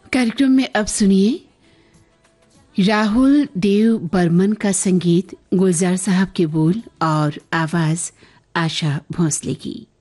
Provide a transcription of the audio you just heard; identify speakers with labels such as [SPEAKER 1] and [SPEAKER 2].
[SPEAKER 1] कार्यक्रम में अब सुनिए राहुल देव बर्मन का संगीत, गुलजार साहब के बोल और आवाज आशा भोंसले की।